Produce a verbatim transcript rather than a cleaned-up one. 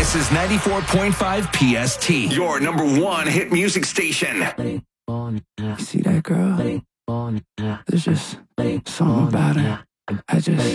This is ninety-four point five P S T, your number one hit music station. You see that girl? There's just something about her. I just